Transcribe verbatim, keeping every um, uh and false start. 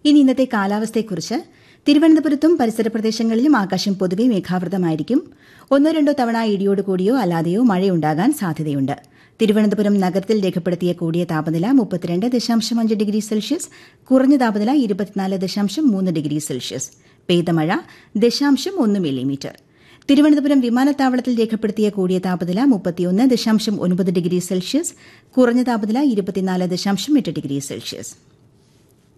ഇനി ഇന്നത്തെ കാലാവസ്ഥയെക്കുറിച്ച്. തിരുവനന്തപുരത്തും പരിസര പ്രദേശങ്ങളിലും ആകാശം പൊതുവെ മേഘാവൃതമായിരിക്കും. ഒന്നോ രണ്ടോ തവണ ഇടിയോട് കൂടിയോ അല്ലാതെയോ മഴയുണ്ടാകാൻ സാധ്യതയുണ്ട്. തിരുവനന്തപുരം നഗരത്തിൽ രേഖപ്പെടുത്തിയ കൂടിയ താപനില മുപ്പത്തിരണ്ട് ദശാംശം അഞ്ച് ഡിഗ്രി സെൽഷ്യസ്, കുറഞ്ഞ താപനില ഇരുപത്തിനാല് ദശാംശം മൂന്ന് ഡിഗ്രി സെൽഷ്യസ്. പെയ്ത മഴ ദശാംശം ഒന്ന് മില്ലിമീറ്റർ. തിരുവനന്തപുരം വിമാനത്താവളത്തിൽ രേഖപ്പെടുത്തിയ കൂടിയ താപനില മുപ്പത്തിയൊന്ന് ദശാംശം ഒൻപത് ഡിഗ്രി സെൽഷ്യസ്, കുറഞ്ഞ താപനില ഇരുപത്തിനാല് ദശാംശം എട്ട് ഡിഗ്രി സെൽഷ്യസ്.